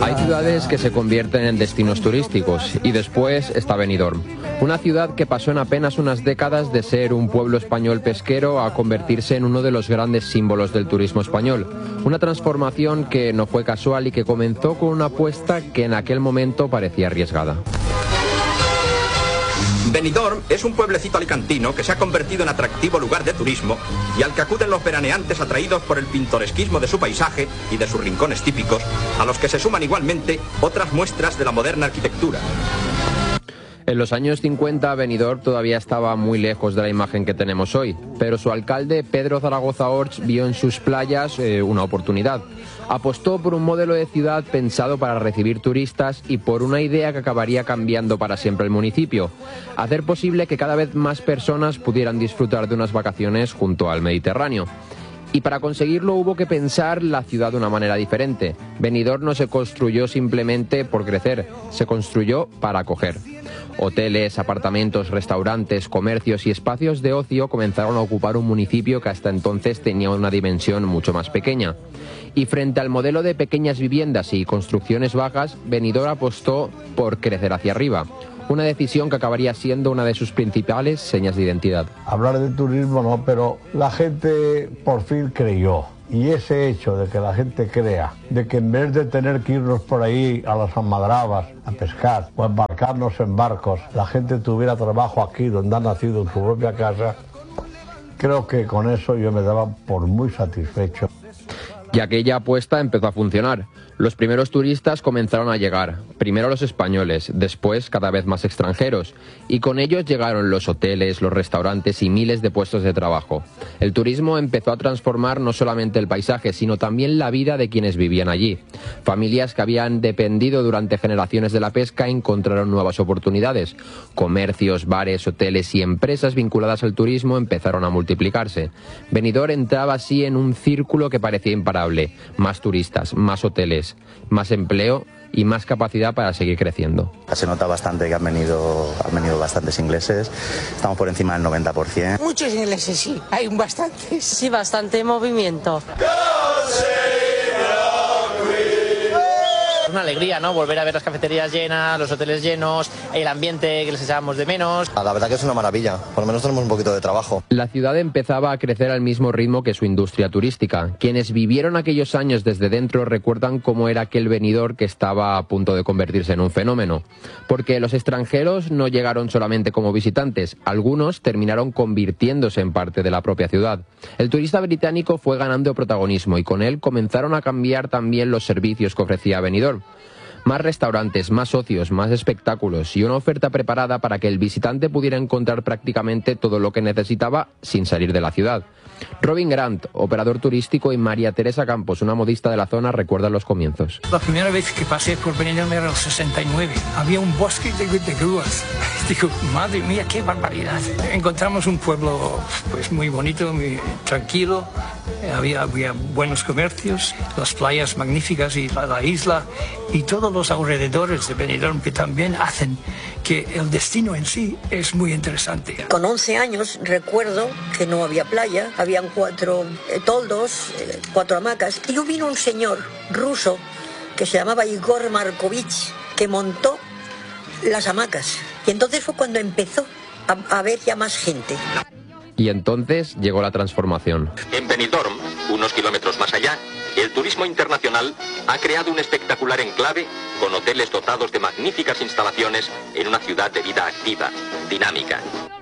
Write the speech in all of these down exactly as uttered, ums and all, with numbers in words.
Hay ciudades que se convierten en destinos turísticos y después está Benidorm, una ciudad que pasó en apenas unas décadas de ser un pueblo español pesquero a convertirse en uno de los grandes símbolos del turismo español. Una transformación que no fue casual y que comenzó con una apuesta que en aquel momento parecía arriesgada. Benidorm es un pueblecito alicantino que se ha convertido en atractivo lugar de turismo y al que acuden los veraneantes atraídos por el pintoresquismo de su paisaje y de sus rincones típicos, a los que se suman igualmente otras muestras de la moderna arquitectura. En los años cincuenta, Benidorm todavía estaba muy lejos de la imagen que tenemos hoy, pero su alcalde, Pedro Zaragoza Orts, vio en sus playas eh, una oportunidad. Apostó por un modelo de ciudad pensado para recibir turistas y por una idea que acabaría cambiando para siempre el municipio: hacer posible que cada vez más personas pudieran disfrutar de unas vacaciones junto al Mediterráneo. Y para conseguirlo hubo que pensar la ciudad de una manera diferente. Benidorm no se construyó simplemente por crecer, se construyó para acoger. Hoteles, apartamentos, restaurantes, comercios y espacios de ocio comenzaron a ocupar un municipio que hasta entonces tenía una dimensión mucho más pequeña. Y frente al modelo de pequeñas viviendas y construcciones bajas, Benidorm apostó por crecer hacia arriba. Una decisión que acabaría siendo una de sus principales señas de identidad. Hablar de turismo no, pero la gente por fin creyó. Y ese hecho de que la gente crea, de que en vez de tener que irnos por ahí a las almadrabas a pescar o embarcarnos en barcos, la gente tuviera trabajo aquí donde ha nacido en su propia casa, creo que con eso yo me daba por muy satisfecho. Y aquella apuesta empezó a funcionar. Los primeros turistas comenzaron a llegar, primero los españoles, después cada vez más extranjeros, y con ellos llegaron los hoteles, los restaurantes y miles de puestos de trabajo. El turismo empezó a transformar no solamente el paisaje, sino también la vida de quienes vivían allí. Familias que habían dependido durante generaciones de la pesca encontraron nuevas oportunidades. Comercios, bares, hoteles y empresas vinculadas al turismo empezaron a multiplicarse. Benidorm entraba así en un círculo que parecía imparable: más turistas, más hoteles, más empleo y más capacidad para seguir creciendo. Se nota bastante que han venido, han venido bastantes ingleses, estamos por encima del noventa por ciento. Muchos ingleses, sí, hay bastantes. Sí, bastante movimiento. Es una alegría, ¿no? Volver a ver las cafeterías llenas, los hoteles llenos, el ambiente que les echábamos de menos. La verdad que es una maravilla, por lo menos tenemos un poquito de trabajo. La ciudad empezaba a crecer al mismo ritmo que su industria turística. Quienes vivieron aquellos años desde dentro recuerdan cómo era aquel Benidorm que estaba a punto de convertirse en un fenómeno. Porque los extranjeros no llegaron solamente como visitantes, algunos terminaron convirtiéndose en parte de la propia ciudad. El turista británico fue ganando protagonismo y con él comenzaron a cambiar también los servicios que ofrecía Benidorm. Más restaurantes, más socios, más espectáculos y una oferta preparada para que el visitante pudiera encontrar prácticamente todo lo que necesitaba sin salir de la ciudad. Robin Grant, operador turístico, y María Teresa Campos, una modista de la zona, recuerdan los comienzos. La primera vez que pasé por Benidorm era en el sesenta y nueve. Había un bosque de, de grúas. Digo, madre mía, qué barbaridad. Encontramos un pueblo pues muy bonito, muy tranquilo. Había, había buenos comercios, las playas magníficas y la, la isla y todos los alrededores de Benidorm que también hacen que el destino en sí es muy interesante. Con once años recuerdo que no había playa, habían cuatro eh, toldos, eh, cuatro hamacas, y vino un señor ruso que se llamaba Igor Markovich, que montó las hamacas. Y entonces fue cuando empezó a, a ver ya más gente. Y entonces llegó la transformación. En Benidorm, unos kilómetros más allá, el turismo internacional ha creado un espectacular enclave con hoteles dotados de magníficas instalaciones en una ciudad de vida activa, dinámica.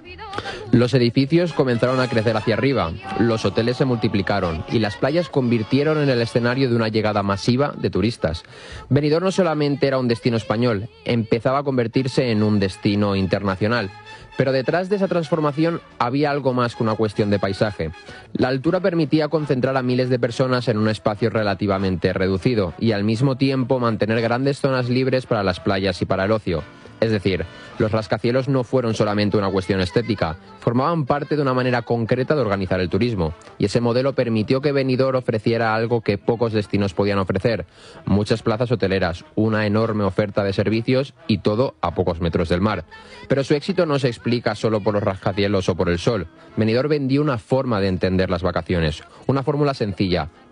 Los edificios comenzaron a crecer hacia arriba, los hoteles se multiplicaron y las playas convirtieron en el escenario de una llegada masiva de turistas. Benidorm no solamente era un destino español, empezaba a convertirse en un destino internacional. Pero detrás de esa transformación había algo más que una cuestión de paisaje. La altura permitía concentrar a miles de personas en un espacio relativamente reducido y al mismo tiempo mantener grandes zonas libres para las playas y para el ocio. Es decir, los rascacielos no fueron solamente una cuestión estética, formaban parte de una manera concreta de organizar el turismo, y ese modelo permitió que Benidorm ofreciera algo que pocos destinos podían ofrecer: muchas plazas hoteleras, una enorme oferta de servicios y todo a pocos metros del mar. Pero su éxito no se explica solo por los rascacielos o por el sol. Benidorm vendió una forma de entender las vacaciones, una fórmula sencilla: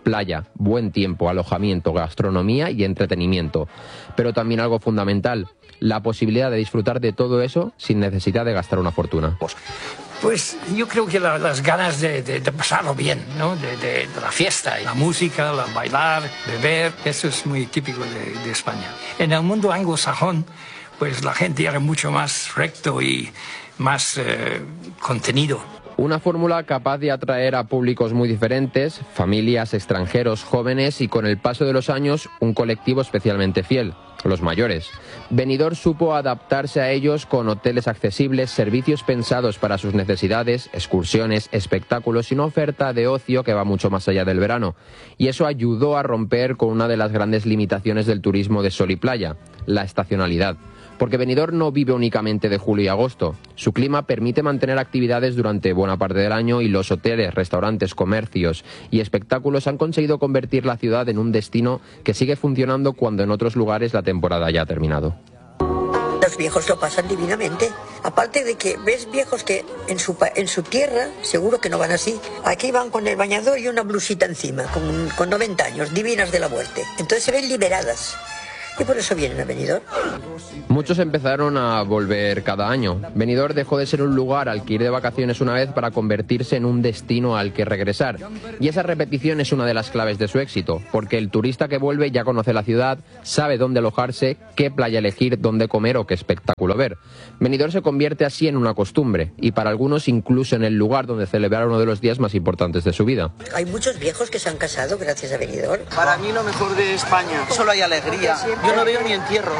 playa, buen tiempo, alojamiento, gastronomía y entretenimiento. Pero también algo fundamental, la posibilidad de disfrutar de todo eso sin necesidad de gastar una fortuna. Pues yo creo que la, las ganas de, de, de pasarlo bien, ¿no? De, de, de la fiesta, la música, la bailar, beber, eso es muy típico de, de España. En el mundo anglosajón, pues la gente era mucho más recto y más eh, contenido. Una fórmula capaz de atraer a públicos muy diferentes, familias, extranjeros, jóvenes y con el paso de los años un colectivo especialmente fiel, los mayores. Benidorm supo adaptarse a ellos con hoteles accesibles, servicios pensados para sus necesidades, excursiones, espectáculos y una oferta de ocio que va mucho más allá del verano. Y eso ayudó a romper con una de las grandes limitaciones del turismo de sol y playa, la estacionalidad. Porque Benidorm no vive únicamente de julio y agosto. Su clima permite mantener actividades durante buena parte del año y los hoteles, restaurantes, comercios y espectáculos han conseguido convertir la ciudad en un destino que sigue funcionando cuando en otros lugares la temporada ya ha terminado. Los viejos lo pasan divinamente. Aparte de que ves viejos que en su, en su tierra seguro que no van así. Aquí van con el bañador y una blusita encima, con, con noventa años, divinas de la muerte. Entonces se ven liberadas. Y por eso vienen a Benidorm. Muchos empezaron a volver cada año. Benidorm dejó de ser un lugar al que ir de vacaciones una vez para convertirse en un destino al que regresar. Y esa repetición es una de las claves de su éxito, porque el turista que vuelve ya conoce la ciudad, sabe dónde alojarse, qué playa elegir, dónde comer o qué espectáculo ver. Benidorm se convierte así en una costumbre, y para algunos incluso en el lugar donde celebrar uno de los días más importantes de su vida. Hay muchos viejos que se han casado gracias a Benidorm. Para mí lo mejor de España, solo hay alegría. Yo no veo ni entierros.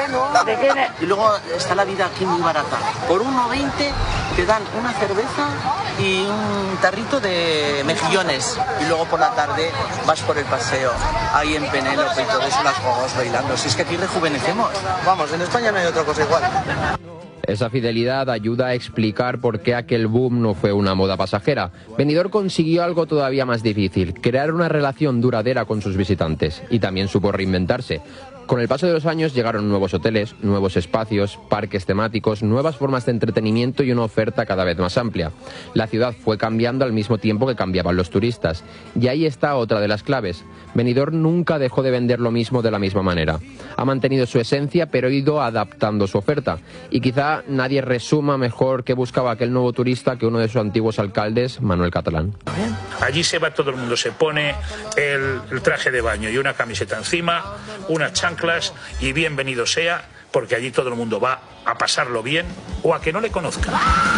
Y luego está la vida aquí muy barata. Por uno veinte te dan una cerveza y un tarrito de mejillones. Y luego por la tarde vas por el paseo, ahí en Penélope y todo eso, las gogos bailando. Si es que aquí rejuvenecemos. Vamos, en España no hay otra cosa igual. Esa fidelidad ayuda a explicar por qué aquel boom no fue una moda pasajera. Benidorm consiguió algo todavía más difícil, crear una relación duradera con sus visitantes, y también supo reinventarse. Con el paso de los años llegaron nuevos hoteles, nuevos espacios, parques temáticos, nuevas formas de entretenimiento y una oferta cada vez más amplia. La ciudad fue cambiando al mismo tiempo que cambiaban los turistas. Y ahí está otra de las claves. Benidorm nunca dejó de vender lo mismo de la misma manera. Ha mantenido su esencia, pero ha ido adaptando su oferta. Y quizá nadie resuma mejor qué buscaba aquel nuevo turista que uno de sus antiguos alcaldes, Manuel Catalán. Allí se va todo el mundo, se pone el, el traje de baño y una camiseta encima, una chancla y bienvenido sea, porque allí todo el mundo va a pasarlo bien o a que no le conozcan.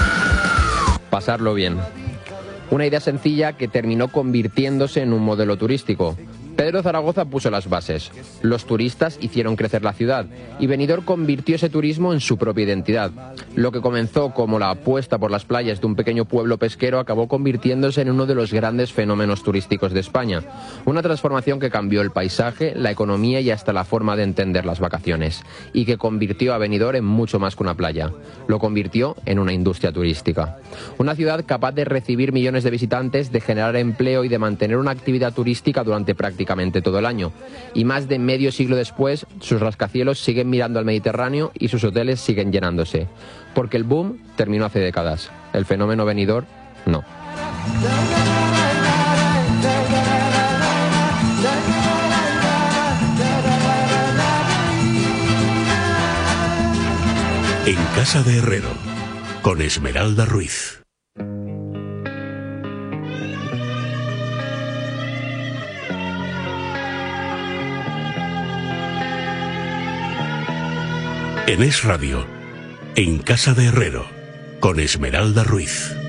Pasarlo bien. Una idea sencilla que terminó convirtiéndose en un modelo turístico. Pedro Zaragoza puso las bases. Los turistas hicieron crecer la ciudad y Benidorm convirtió ese turismo en su propia identidad. Lo que comenzó como la apuesta por las playas de un pequeño pueblo pesquero acabó convirtiéndose en uno de los grandes fenómenos turísticos de España. Una transformación que cambió el paisaje, la economía y hasta la forma de entender las vacaciones. Y que convirtió a Benidorm en mucho más que una playa. Lo convirtió en una industria turística. Una ciudad capaz de recibir millones de visitantes, de generar empleo y de mantener una actividad turística durante prácticamente todo el año. Y más de medio siglo después, sus rascacielos siguen mirando al Mediterráneo y sus hoteles siguen llenándose. Porque el boom terminó hace décadas. El fenómeno Benidorm, no. En Casa de Herrero, con Esmeralda Ruiz. En Es Radio, En Casa de Herrero, con Esmeralda Ruiz.